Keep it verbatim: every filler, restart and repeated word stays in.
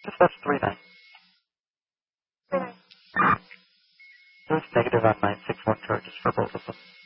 Just that's three nine. There's negative on nine six one charges for both of them.